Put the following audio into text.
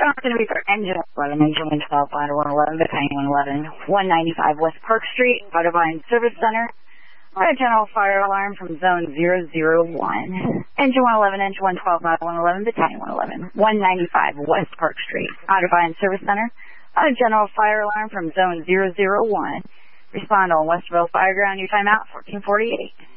It's going to be for engine 11, engine 112, ladder 111, battalion 111, 195 West Park Street, Divine Service Center. A general fire alarm from zone 001. Engine 111, engine 112, ladder 111, battalion 111, 195 West Park Street, Divine Service Center. A general fire alarm from zone 001. Respond on Westerville Fireground. Your timeout, 1448.